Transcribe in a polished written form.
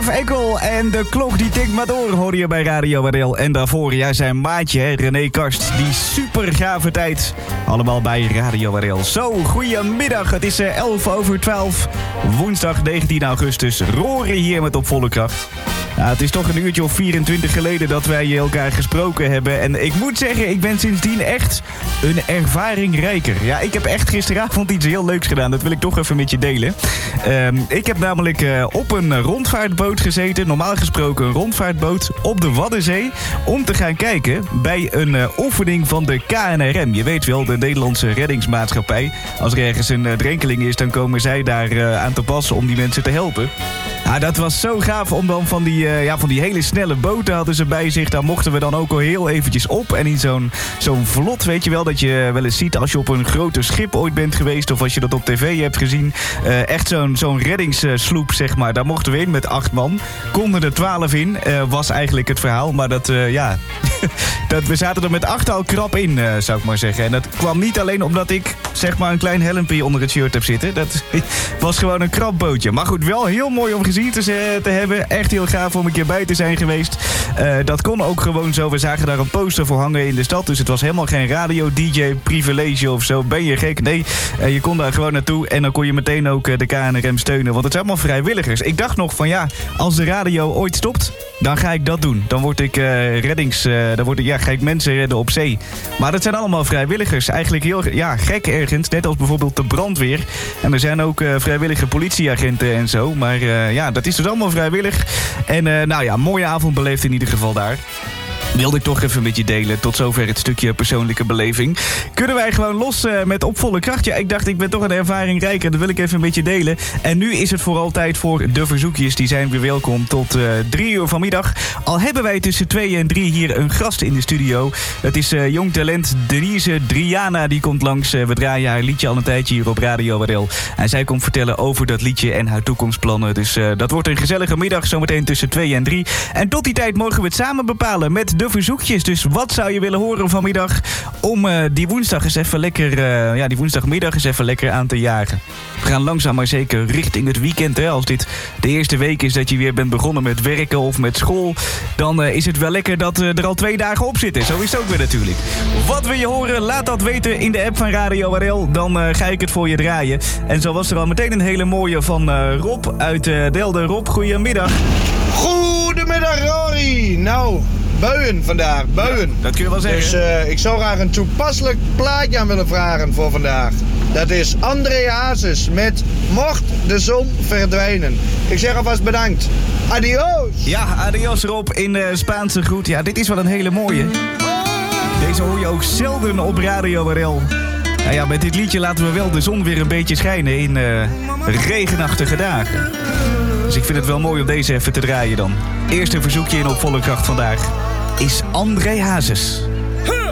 Jeff Eckel en de klok die tikt maar door, hoor je bij Radio Waddel. En daarvoor, jij zijn maatje, hè, René Karst, die super gave tijd. Allemaal bij Radio Waddel. Zo, goedemiddag, het is 11:11, woensdag 19 augustus. Roren hier met Op Volle Kracht. Nou, het is toch een uurtje of 24 geleden dat wij elkaar gesproken hebben. En ik moet zeggen, ik ben sindsdien echt een ervaring rijker. Ja, ik heb echt gisteravond iets heel leuks gedaan. Dat wil ik toch even met je delen. Ik heb namelijk op een rondvaartboot gezeten. Normaal gesproken een rondvaartboot op de Waddenzee. Om te gaan kijken bij een oefening van de KNRM. Je weet wel, de Nederlandse reddingsmaatschappij. Als er ergens een drenkeling is, dan komen zij daar aan te pas om die mensen te helpen. Ah, dat was zo gaaf om dan van die hele snelle boten hadden ze bij zich. Daar mochten we dan ook al heel eventjes op. En in zo'n vlot, weet je wel, dat je wel eens ziet als je op een groter schip ooit bent geweest. Of als je dat op tv hebt gezien. Echt zo'n reddingssloep, zeg maar. Daar mochten we in met 8 man. Konden er 12 in, was eigenlijk het verhaal. Maar we zaten er met 8 al krap in, zou ik maar zeggen. En dat kwam niet alleen omdat ik, zeg maar, een klein helmpje onder het shirt heb zitten. Dat was gewoon een krap bootje. Maar goed, wel heel mooi om gezien te hebben. Echt heel gaaf om een keer bij te zijn geweest. Dat kon ook gewoon zo. We zagen daar een poster voor hangen in de stad. Dus het was helemaal geen radio-dj-privilege of zo. Ben je gek? Nee, je kon daar gewoon naartoe. En dan kon je meteen ook de KNRM steunen. Want het zijn allemaal vrijwilligers. Ik dacht nog van ja, als de radio ooit stopt, dan ga ik dat doen. Dan word ik ga ik mensen redden op zee. Maar dat zijn allemaal vrijwilligers. Eigenlijk heel gek ergens. Net als bijvoorbeeld de brandweer. En er zijn ook vrijwillige politieagenten en zo. Maar dat is dus allemaal vrijwillig. En mooie avond beleefd in ieder geval daar. Wilde ik toch even met je delen. Tot zover het stukje persoonlijke beleving. Kunnen wij gewoon los met Op Volle Kracht? Ja, ik dacht, ik ben toch een ervaring rijker. Dat wil ik even met je delen. En nu is het vooral tijd voor de verzoekjes. Die zijn weer welkom tot 3 uur vanmiddag. Al hebben wij tussen 2 en 3 hier een gast in de studio. Het is jong talent Denise Driana. Die komt langs. We draaien haar liedje al een tijdje hier op Radio Waddel. En zij komt vertellen over dat liedje en haar toekomstplannen. Dus dat wordt een gezellige middag. Zometeen tussen 2 en 3. En tot die tijd mogen we het samen bepalen met de verzoekjes. Dus wat zou je willen horen vanmiddag om die woensdag eens even lekker, die woensdagmiddag eens even lekker aan te jagen. We gaan langzaam maar zeker richting het weekend. Hè. Als dit de eerste week is dat je weer bent begonnen met werken of met school, dan is het wel lekker dat er al 2 dagen op zitten. Zo is het ook weer natuurlijk. Wat wil je horen? Laat dat weten in de app van Radio Waddel. Dan ga ik het voor je draaien. En zo was er al meteen een hele mooie van Rob uit Delden. Rob, goedemiddag. Goedemiddag, Rory. Nou, buien vandaag, buien. Ja, dat kun je wel zeggen. Dus ik zou graag een toepasselijk plaatje aan willen vragen voor vandaag. Dat is André Hazes met Mocht de zon verdwijnen. Ik zeg alvast bedankt. Adios. Ja, adios Rob in Spaanse groet. Ja, dit is wel een hele mooie. Deze hoor je ook zelden op Radio Waddel. Nou ja, met dit liedje laten we wel de zon weer een beetje schijnen in regenachtige dagen. Dus ik vind het wel mooi om deze even te draaien dan. Eerste verzoekje in Op Volle Kracht vandaag is André Hazes.